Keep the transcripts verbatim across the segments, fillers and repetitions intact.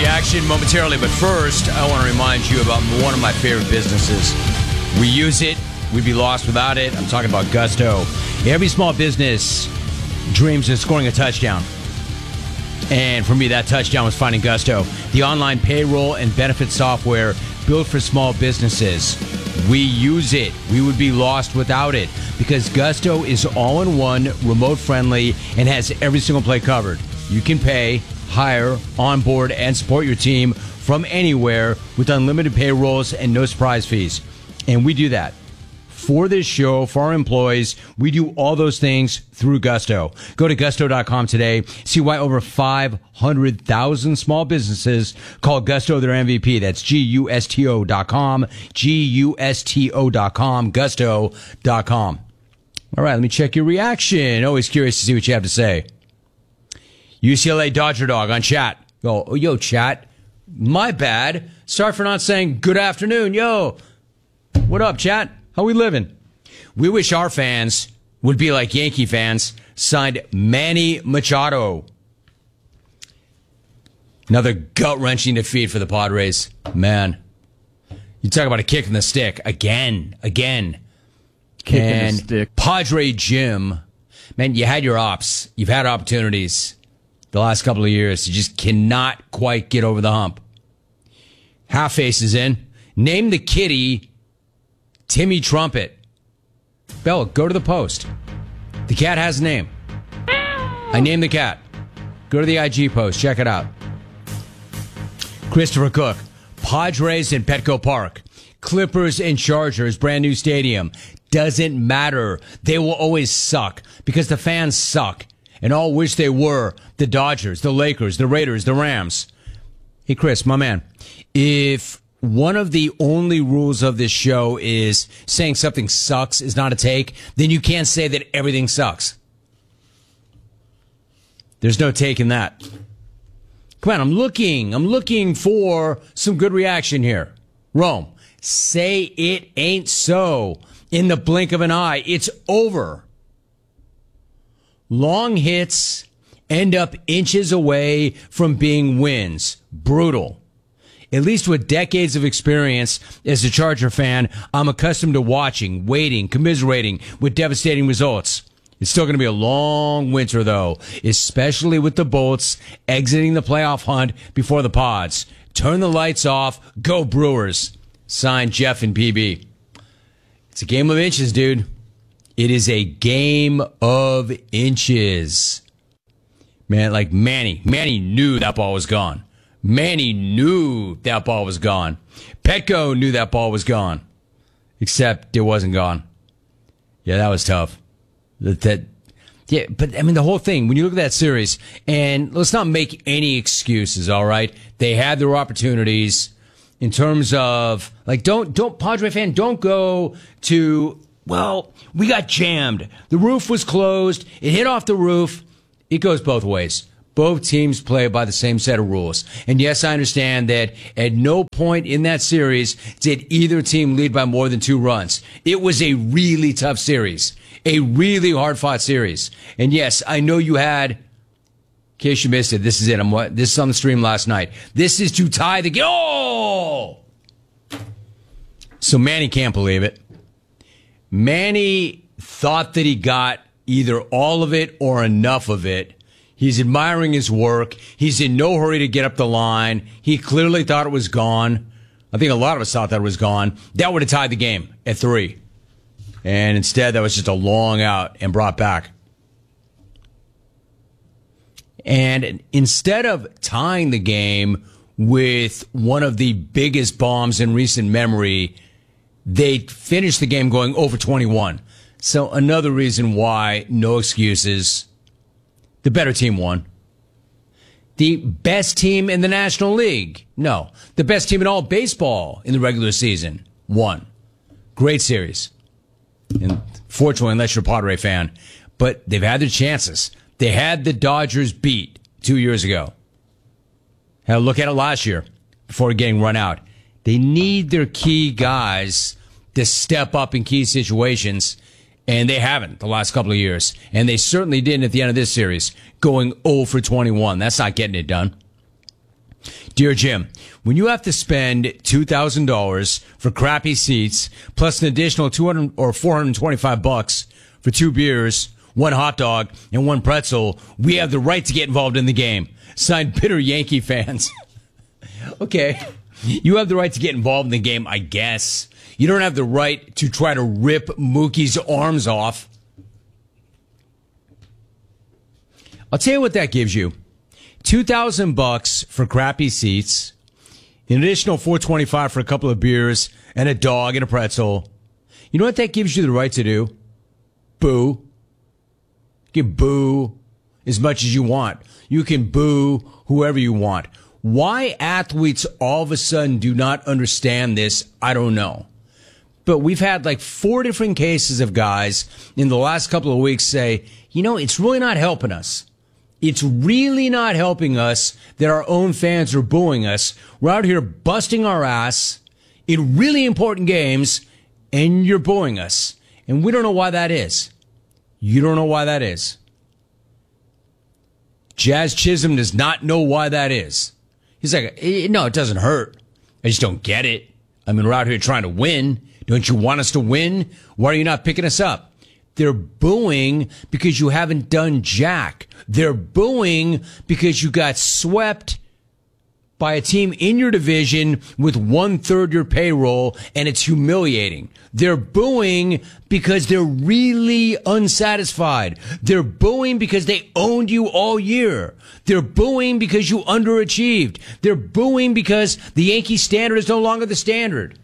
reaction momentarily, but first, I want to remind you about one of my favorite businesses. We use it. We'd be lost without it. I'm talking about Gusto. Every small business dreams of scoring a touchdown. And for me, that touchdown was finding Gusto, the online payroll and benefit software built for small businesses. We use it. We would be lost without it because Gusto is all-in-one, remote-friendly, and has every single play covered. You can pay, hire, onboard, and support your team from anywhere with unlimited payrolls and no surprise fees. And we do that. For this show, for our employees, we do all those things through Gusto. Go to gusto dot com today. See why over five hundred thousand small businesses call Gusto their M V P. That's G U S T O dot com. G U S T O dot com. Gusto dot com. All right, let me check your reaction. Always curious to see what you have to say. U C L A Dodger Dog on chat. Oh, oh, yo, chat. My bad. Sorry for not saying good afternoon. Yo, what up, chat? How we living? We wish our fans would be like Yankee fans. Signed Manny Machado. Another gut-wrenching defeat for the Padres. Man, you talk about a kick in the stick. Again, again. Kick and in the stick. Padre Jim, man, you had your ops. You've had opportunities the last couple of years. You just cannot quite get over the hump. Half Face is in. Name the kitty Timmy Trumpet. Bella, go to the post. The cat has a name. I named the cat. Go to the I G post. Check it out. Christopher Cook. Padres in Petco Park. Clippers and Chargers. Brand new stadium. Doesn't matter. They will always suck because the fans suck. And all wish they were the Dodgers, the Lakers, the Raiders, the Rams. Hey, Chris, my man. If one of the only rules of this show is saying something sucks is not a take, then you can't say that everything sucks. There's no take in that. Come on, I'm looking. I'm looking for some good reaction here. Rome, say it ain't so. In the blink of an eye, it's over. Long hits end up inches away from being wins. Brutal. At least with decades of experience as a Charger fan, I'm accustomed to watching, waiting, commiserating with devastating results. It's still going to be a long winter, though, especially with the Bolts exiting the playoff hunt before the Pods. Turn the lights off. Go Brewers. Signed, Jeff and P B. It's a game of inches, dude. It is a game of inches. Man, like Manny. Manny knew that ball was gone. Manny knew that ball was gone. Petco knew that ball was gone. Except it wasn't gone. Yeah, that was tough. That, that, yeah, but I mean, the whole thing, when you look at that series, and let's not make any excuses, all right? They had their opportunities in terms of, like, don't, don't, Padre fan, don't go to, well, we got jammed. The roof was closed. It hit off the roof. It goes both ways. Both teams play by the same set of rules. And yes, I understand that at no point in that series did either team lead by more than two runs. It was a really tough series, a really hard-fought series. And yes, I know you had, in case you missed it, this is it. I'm this is on the stream last night. This is to tie the game. Oh! So Manny can't believe it. Manny thought that he got either all of it or enough of it. He's admiring his work. He's in no hurry to get up the line. He clearly thought it was gone. I think a lot of us thought that it was gone. That would have tied the game at three. And instead, that was just a long out and brought back. And instead of tying the game with one of the biggest bombs in recent memory, they finished the game going over twenty-one. So another reason why no excuses. The better team won. The best team in the National League? No. The best team in all baseball in the regular season won. Great series. And fortunately, unless you're a Padre fan, but they've had their chances. They had the Dodgers beat two years ago. Hell, look at it last year before getting run out. They need their key guys to step up in key situations. And they haven't the last couple of years. And they certainly didn't at the end of this series, going oh for twenty-one. That's not getting it done. Dear Jim, when you have to spend two thousand dollars for crappy seats, plus an additional two hundred or four hundred twenty-five bucks for two beers, one hot dog, and one pretzel, we have the right to get involved in the game. Signed, bitter Yankee fans. Okay, you have the right to get involved in the game, I guess. You don't have the right to try to rip Mookie's arms off. I'll tell you what that gives you. two thousand bucks for crappy seats, an additional four twenty-five for a couple of beers and a dog and a pretzel. You know what that gives you the right to do? Boo. You can boo as much as you want. You can boo whoever you want. Why athletes all of a sudden do not understand this, I don't know. But we've had like four different cases of guys in the last couple of weeks say, you know, it's really not helping us. It's really not helping us that our own fans are booing us. We're out here busting our ass in really important games, and you're booing us. And we don't know why that is. You don't know why that is. Jazz Chisholm does not know why that is. He's like, no, it doesn't hurt. I just don't get it. I mean, we're out here trying to win. Don't you want us to win? Why are you not picking us up? They're booing because you haven't done jack. They're booing because you got swept by a team in your division with one-third your payroll, and it's humiliating. They're booing because they're really unsatisfied. They're booing because they owned you all year. They're booing because you underachieved. They're booing because the Yankee standard is no longer the standard.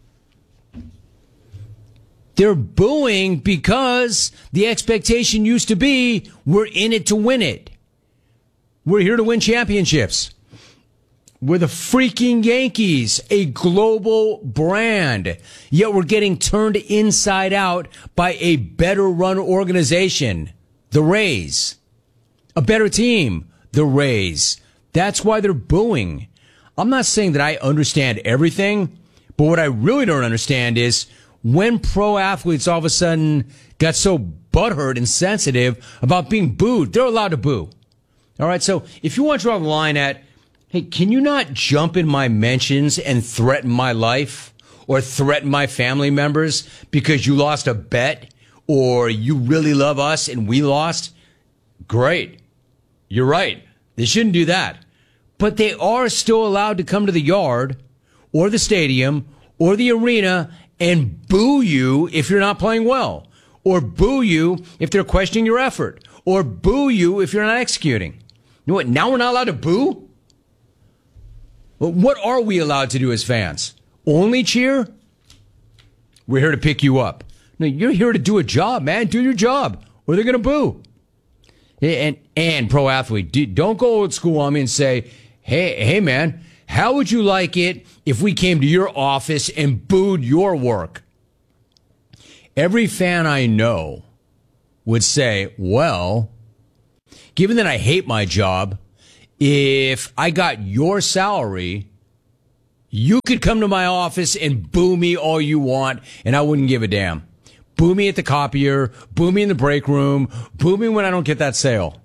They're booing because the expectation used to be we're in it to win it. We're here to win championships. We're the freaking Yankees, a global brand. Yet we're getting turned inside out by a better run organization, the Rays. A better team, the Rays. That's why they're booing. I'm not saying that I understand everything, but what I really don't understand is when pro athletes all of a sudden got so butthurt and sensitive about being booed, they're allowed to boo. All right, so if you want to draw the line at, hey, can you not jump in my mentions and threaten my life or threaten my family members because you lost a bet or you really love us and we lost? Great. You're right. They shouldn't do that. But they are still allowed to come to the yard or the stadium or the arena and boo you if you're not playing well, or boo you if they're questioning your effort, or boo you if you're not executing. You know what? Now we're not allowed to boo? Well, what are we allowed to do as fans? Only cheer? We're here to pick you up. No, you're here to do a job, man. Do your job, or they're going to boo. And, and pro athlete, don't go old school on me and say, hey, hey, man, how would you like it if we came to your office and booed your work? Every fan I know would say, well, given that I hate my job, if I got your salary, you could come to my office and boo me all you want, and I wouldn't give a damn. Boo me at the copier, boo me in the break room, boo me when I don't get that sale.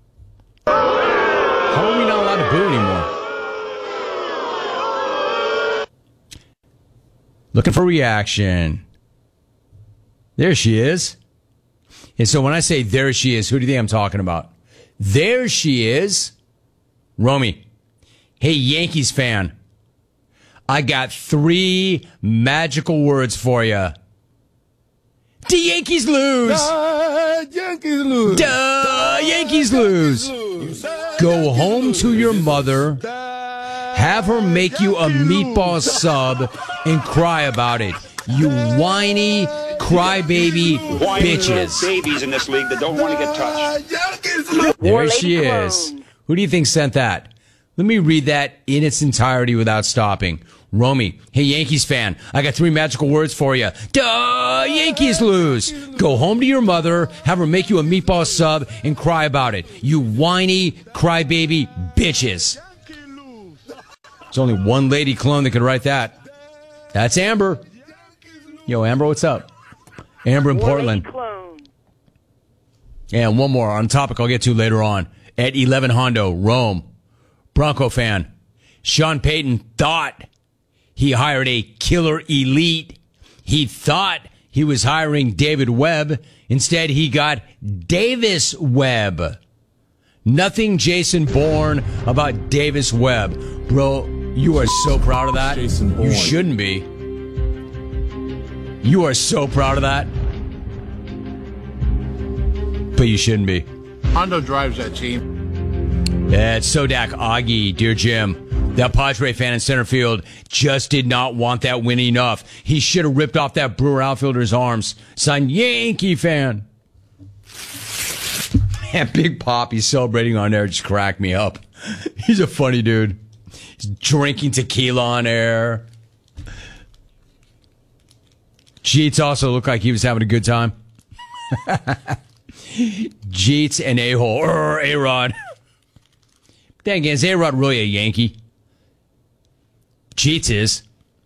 How are we not allowed to boo anymore? Looking for reaction. There she is. And so when I say there she is, who do you think I'm talking about? There she is. Romy. Hey, Yankees fan. I got three magical words for you. The Yankees lose. The Yankees lose. The Yankees lose. Go home to your mother. Have her make you a meatball sub and cry about it. You whiny crybaby bitches. Babies in this league that don't want to get touched. There she is. Who do you think sent that? Let me read that in its entirety without stopping. Romy, hey, Yankees fan, I got three magical words for you. Duh, Yankees lose. Go home to your mother, have her make you a meatball sub, and cry about it. You whiny crybaby bitches. There's only one lady clone that could write that. That's Amber. Yo, Amber, what's up? Amber in Portland. Yeah, and one more on a topic I'll get to later on. At eleven Hondo, Rome. Bronco fan. Sean Payton thought he hired a killer elite. He thought he was hiring David Webb. Instead, he got Davis Webb. Nothing Jason Bourne about Davis Webb. Bro, you are so proud of that. Jason Bourne. You shouldn't be. You are so proud of that. But you shouldn't be. Hondo drives that team. Yeah, it's Sodak Aggie, dear Jim. That Padre fan in center field just did not want that win enough. He should have ripped off that Brewer outfielder's arms. Son, Yankee fan. Man, Big Pop, he's celebrating on air, just cracked me up. He's a funny dude. He's drinking tequila on air. Jeets also looked like he was having a good time. Jeets and A-hole, or A-Rod. Dang, is A-Rod really a Yankee? Jeets is.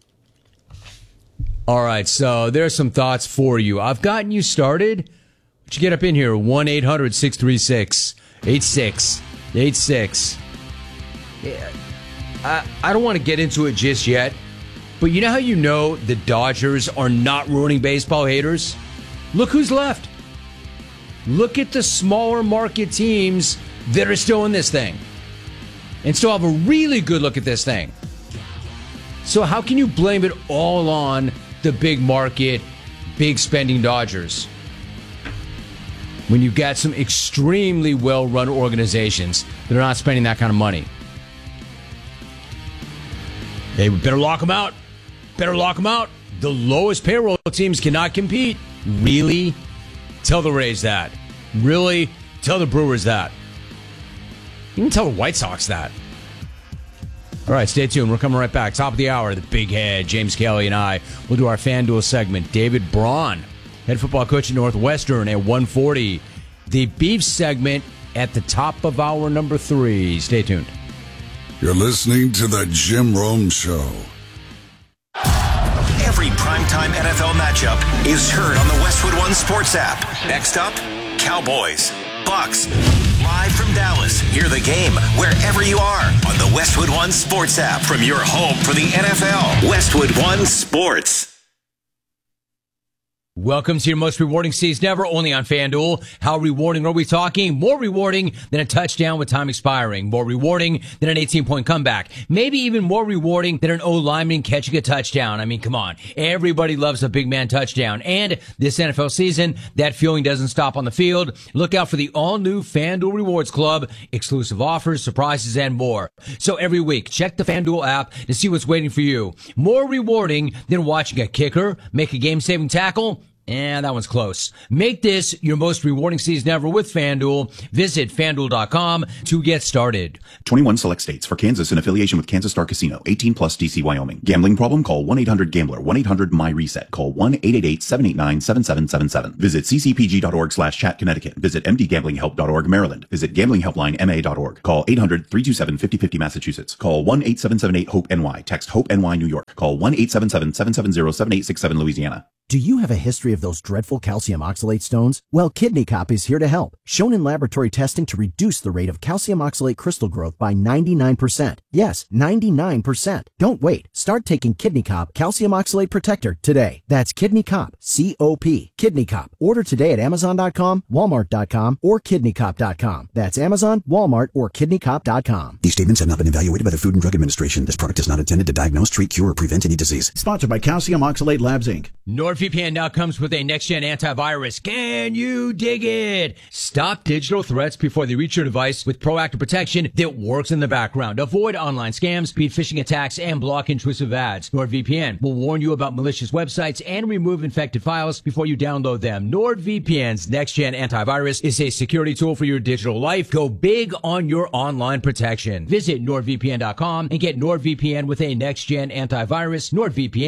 All right, so there's some thoughts for you. I've gotten you started. What'd you get up in here? one eight hundred six three six eight six eight six. Yeah, I, I don't want to get into it just yet, but you know how you know the Dodgers are not ruining baseball, haters? Look who's left. Look at the smaller market teams that are still in this thing and still have a really good look at this thing. So how can you blame it all on the big market, big spending Dodgers when you've got some extremely well-run organizations that are not spending that kind of money? Hey, we better lock them out. Better lock them out. The lowest payroll teams cannot compete. Really? Tell the Rays that. Really? Tell the Brewers that. You can tell the White Sox that. All right, stay tuned. We're coming right back. Top of the hour, the big head, James Kelly, and I will do our FanDuel segment. David Braun, head football coach at Northwestern at one forty. The beef segment at the top of hour number three. Stay tuned. You're listening to The Jim Rome Show. Every primetime N F L matchup is heard on the Westwood One Sports app. Next up, Cowboys, Bucks. Live from Dallas, hear the game wherever you are on the Westwood One Sports app from your home for the N F L. Westwood One Sports. Welcome to your most rewarding season ever, only on FanDuel. How rewarding are we talking? More rewarding than a touchdown with time expiring. More rewarding than an eighteen-point comeback. Maybe even more rewarding than an O-lineman catching a touchdown. I mean, come on. Everybody loves a big man touchdown. And this N F L season, that feeling doesn't stop on the field. Look out for the all-new FanDuel Rewards Club. Exclusive offers, surprises, and more. So every week, check the FanDuel app to see what's waiting for you. More rewarding than watching a kicker make a game-saving tackle. And that one's close. Make this your most rewarding season ever with FanDuel. Visit FanDuel dot com to get started. twenty-one select states. For Kansas in affiliation with Kansas Star Casino. eighteen plus D C Wyoming. Gambling problem? Call one eight hundred gambler. one eight hundred my reset. Call one eight eight eight seven eight nine seven seven seven seven. Visit ccpg.org slash chat Connecticut. Visit mdgamblinghelp dot org Maryland. Visit gamblinghelpline dot org. Call eight hundred three two seven five zero five zero Massachusetts. Call one eight seven seven eight hope N Y. Text HOPE N Y New York. Call one eight seven seven seven seven zero seven eight six seven Louisiana. Do you have a history of those dreadful calcium oxalate stones? Well, Kidney Cop is here to help. Shown in laboratory testing to reduce the rate of calcium oxalate crystal growth by ninety-nine percent. Yes, ninety-nine percent. Don't wait. Start taking Kidney Cop Calcium Oxalate Protector today. That's Kidney Cop, C O P. Kidney Cop. Order today at amazon dot com, walmart dot com, or kidney cop dot com. That's Amazon, Walmart, or kidney cop dot com. These statements have not been evaluated by the Food and Drug Administration. This product is not intended to diagnose, treat, cure, or prevent any disease. Sponsored by Calcium Oxalate Labs, Incorporated. NordVPN now comes with a next-gen antivirus. Can you dig it? Stop digital threats before they reach your device with proactive protection that works in the background. Avoid online scams, speed phishing attacks, and block intrusive ads. NordVPN will warn you about malicious websites and remove infected files before you download them. NordVPN's next-gen antivirus is a security tool for your digital life. Go big on your online protection. Visit nord v p n dot com and get NordVPN with a next-gen antivirus. NordVPN,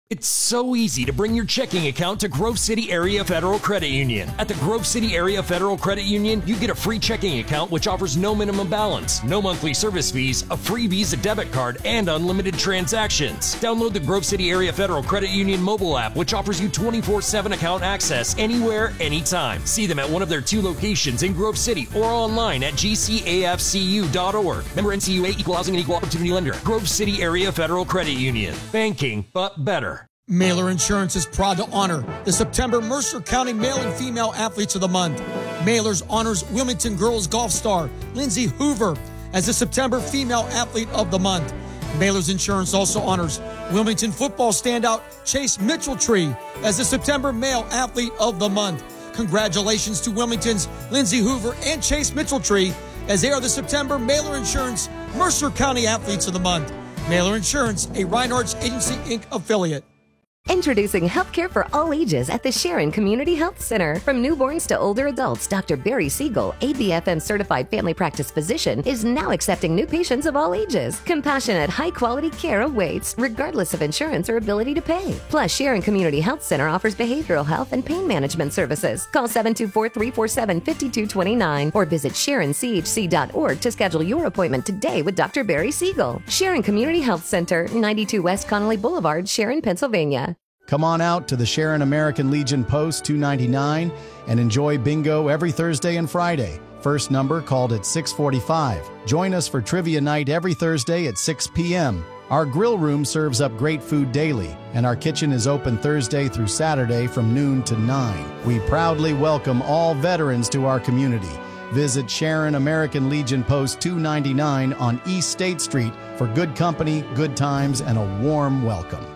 It's so easy to bring your checking account to Grove City Area Federal Credit Union. At the Grove City Area Federal Credit Union, you get a free checking account which offers no minimum balance, no monthly service fees, a free Visa debit card, and unlimited transactions. Download the Grove City Area Federal Credit Union mobile app, which offers you twenty-four seven account access anywhere, anytime. See them at one of their two locations in Grove City or online at g c a f c u dot org. Member N C U A, Equal Housing and Equal Opportunity Lender. Grove City Area Federal Credit Union. Banking, but better. Mailer Insurance is proud to honor the September Mercer County Male and Female Athletes of the Month. Mailers honors Wilmington girls golf star Lindsay Hoover as the September Female Athlete of the Month. Mailers Insurance also honors Wilmington football standout Chase Mitchell-Tree as the September Male Athlete of the Month. Congratulations to Wilmington's Lindsay Hoover and Chase Mitchell-Tree as they are the September Mailer Insurance Mercer County Athletes of the Month. Mailer Insurance, a Reinhardt's Agency, Incorporated affiliate. Introducing healthcare for all ages at the Sharon Community Health Center. From newborns to older adults, Doctor Barry Siegel, A B F M certified family practice physician, is now accepting new patients of all ages. Compassionate, high-quality care awaits, regardless of insurance or ability to pay. Plus, Sharon Community Health Center offers behavioral health and pain management services. Call seven two four, three four seven, five two two nine or visit sharon c h c dot org to schedule your appointment today with Doctor Barry Siegel. Sharon Community Health Center, ninety-two West Connolly Boulevard, Sharon, Pennsylvania. Come on out to the Sharon American Legion Post two ninety-nine and enjoy bingo every Thursday and Friday. First number called at six forty-five. Join us for trivia night every Thursday at six p.m. Our grill room serves up great food daily, and our kitchen is open Thursday through Saturday from noon to nine. We proudly welcome all veterans to our community. Visit Sharon American Legion Post two ninety-nine on East State Street for good company, good times, and a warm welcome.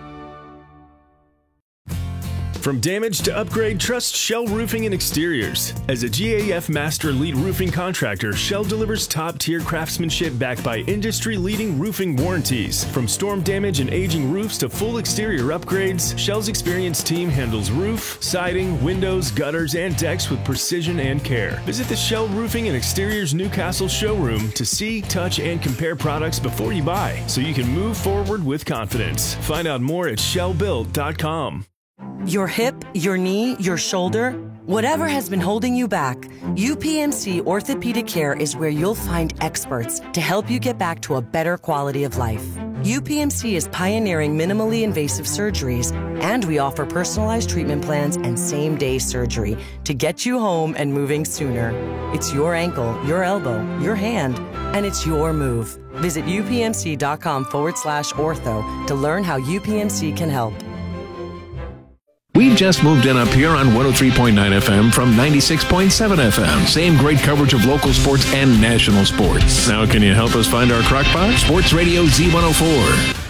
From damage to upgrade, trust Shell Roofing and Exteriors. As a G A F Master Lead Roofing Contractor, Shell delivers top-tier craftsmanship backed by industry-leading roofing warranties. From storm damage and aging roofs to full exterior upgrades, Shell's experienced team handles roof, siding, windows, gutters, and decks with precision and care. Visit the Shell Roofing and Exteriors Newcastle showroom to see, touch, and compare products before you buy, so you can move forward with confidence. Find out more at shell built dot com. Your hip, your knee, your shoulder, whatever has been holding you back, U P M C Orthopedic Care is where you'll find experts to help you get back to a better quality of life. U P M C is pioneering minimally invasive surgeries, and we offer personalized treatment plans and same-day surgery to get you home and moving sooner. It's your ankle, your elbow, your hand, and it's your move. Visit upmc.com forward slash ortho to learn how U P M C can help. We've just moved in up here on one oh three point nine F M from ninety-six point seven F M. Same great coverage of local sports and national sports. Now, can you help us find our crockpot? Sports Radio Z one oh four.